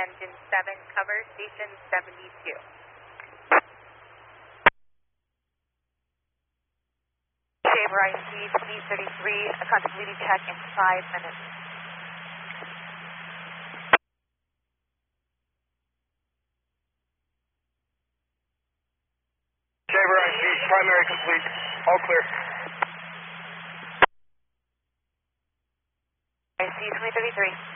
engine 7, cover station 72. Shaver IC 2033, continuity check in 5 minutes. Shaver IC, primary complete, all clear. IC 2033.